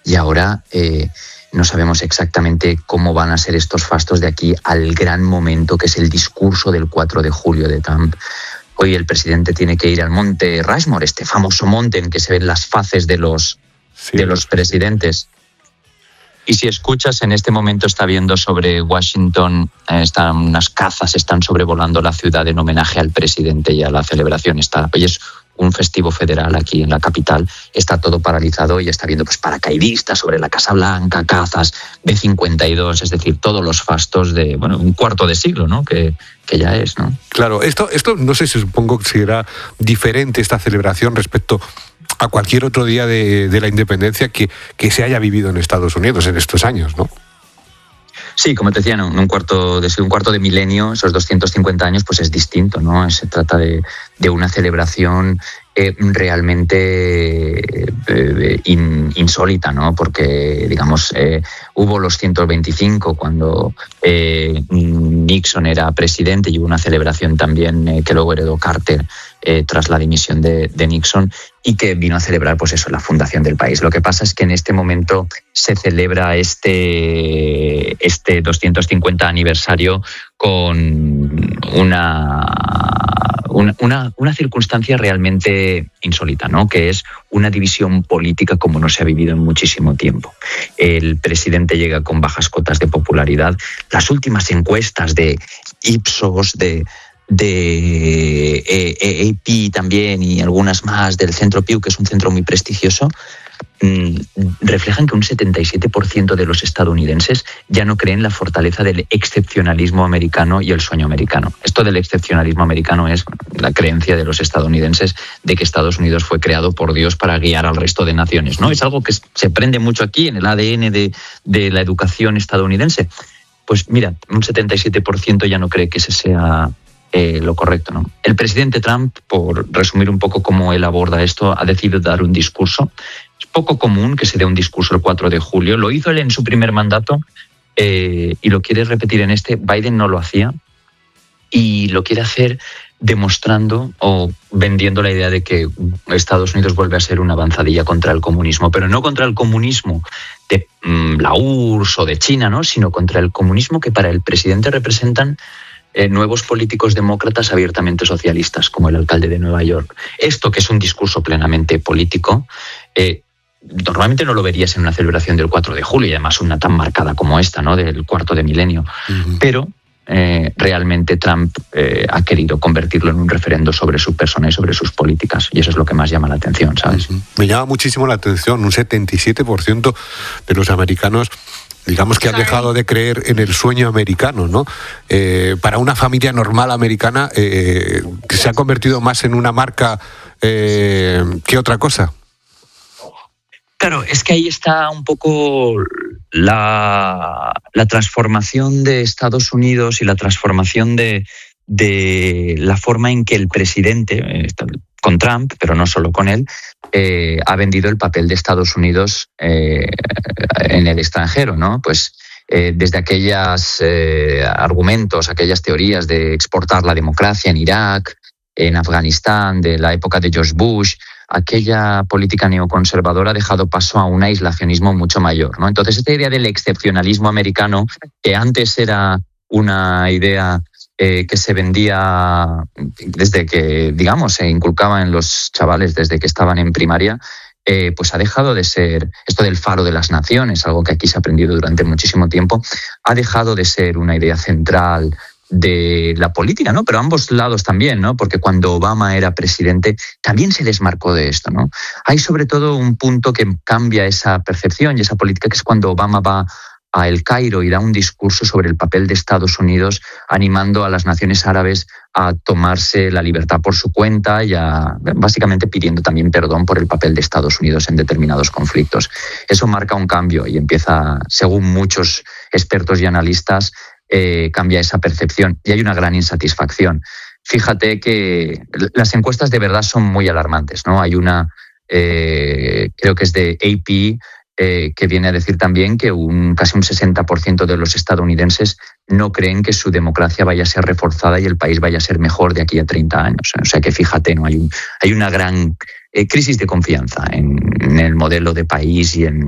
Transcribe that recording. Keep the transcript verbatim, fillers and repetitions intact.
y ahora eh, no sabemos exactamente cómo van a ser estos fastos de aquí al gran momento que es el discurso del cuatro de julio de Trump. Hoy el presidente tiene que ir al monte Rushmore, este famoso monte en que se ven las faces de los, sí, de los presidentes. Y si escuchas, en este momento está viendo sobre Washington, eh, están unas cazas, están sobrevolando la ciudad en homenaje al presidente y a la celebración. Está, hoy es un festivo federal aquí en la capital, está todo paralizado y está viendo pues paracaidistas sobre la Casa Blanca, cazas, B cincuenta y dos, es decir, todos los fastos de, bueno, un cuarto de siglo, ¿no? Que, que ya es, ¿no? Claro, esto, esto no sé si supongo que será diferente esta celebración respecto a cualquier otro día de, de la independencia que, que se haya vivido en Estados Unidos en estos años, ¿no? Sí, como te decía, ¿no? un cuarto de un cuarto de milenio, esos doscientos cincuenta años, pues es distinto, ¿no? Se trata de, de una celebración eh, realmente eh, in, insólita, ¿no? Porque, digamos, eh, hubo los ciento veinticinco cuando eh, Nixon era presidente y hubo una celebración también eh, que luego heredó Carter eh, tras la dimisión de, de Nixon y que vino a celebrar, pues eso, la fundación del país. Lo que pasa es que en este momento se celebra este, este doscientos cincuenta aniversario con una, una, una, una circunstancia realmente insólita, ¿no? Que es una división política como no se ha vivido en muchísimo tiempo. El presidente llega con bajas cotas de popularidad. Las últimas encuestas de Ipsos, de de A P también y algunas más del Centro Pew, que es un centro muy prestigioso, reflejan que un setenta y siete por ciento de los estadounidenses ya no creen la fortaleza del excepcionalismo americano y el sueño americano. Esto del excepcionalismo americano es la creencia de los estadounidenses de que Estados Unidos fue creado por Dios para guiar al resto de naciones, ¿no? Es algo que se prende mucho aquí en el A D N de, de la educación estadounidense. Pues mira, un setenta y siete por ciento ya no cree que ese sea Eh, lo correcto, ¿no? El presidente Trump, por resumir un poco cómo él aborda esto, ha decidido dar un discurso. Es poco común que se dé un discurso el cuatro de julio. Lo hizo él en su primer mandato eh, y lo quiere repetir en este. Biden no lo hacía y lo quiere hacer demostrando o vendiendo la idea de que Estados Unidos vuelve a ser una avanzadilla contra el comunismo, pero no contra el comunismo de mmm, la U R S S o de China, ¿no? Sino contra el comunismo que para el presidente representan Eh, nuevos políticos demócratas abiertamente socialistas, como el alcalde de Nueva York. Esto, que es un discurso plenamente político, eh, normalmente no lo verías en una celebración del cuatro de julio, y además una tan marcada como esta, ¿no? Del cuarto de milenio. Uh-huh. Pero eh, realmente Trump eh, ha querido convertirlo en un referendo sobre su persona y sobre sus políticas, y eso es lo que más llama la atención, ¿sabes? Uh-huh. Me llama muchísimo la atención, un setenta y siete por ciento de los americanos, digamos que han dejado de creer en el sueño americano, ¿no? Eh, para una familia normal americana eh, que se ha convertido más en una marca eh, que otra cosa. Claro, es que ahí está un poco la, la transformación de Estados Unidos y la transformación de, de la forma en que el presidente, eh, con Trump, pero no solo con él, eh, ha vendido el papel de Estados Unidos eh, en el extranjero, ¿no? Pues eh, desde aquellos eh, argumentos, aquellas teorías de exportar la democracia en Irak, en Afganistán, de la época de George Bush, aquella política neoconservadora ha dejado paso a un aislacionismo mucho mayor, ¿no? Entonces, esta idea del excepcionalismo americano, que antes era una idea eh, que se vendía desde que, digamos, se inculcaba en los chavales desde que estaban en primaria, eh, pues ha dejado de ser esto del faro de las naciones, algo que aquí se ha aprendido durante muchísimo tiempo, ha dejado de ser una idea central de la política, ¿no? Pero a ambos lados también, ¿no? Porque cuando Obama era presidente también se desmarcó de esto, ¿no? Hay sobre todo un punto que cambia esa percepción y esa política, que es cuando Obama va a El Cairo y da un discurso sobre el papel de Estados Unidos, animando a las naciones árabes a tomarse la libertad por su cuenta y a, básicamente pidiendo también perdón por el papel de Estados Unidos en determinados conflictos. Eso marca un cambio y empieza, según muchos expertos y analistas, Eh, cambia esa percepción y hay una gran insatisfacción. Fíjate que las encuestas de verdad son muy alarmantes, ¿no? Hay una, eh, creo que es de A P, eh, que viene a decir también que un, casi un sesenta por ciento de los estadounidenses no creen que su democracia vaya a ser reforzada y el país vaya a ser mejor de aquí a treinta años. O sea que fíjate, ¿no? Hay, un, hay una gran eh, crisis de confianza en, en el modelo de país y en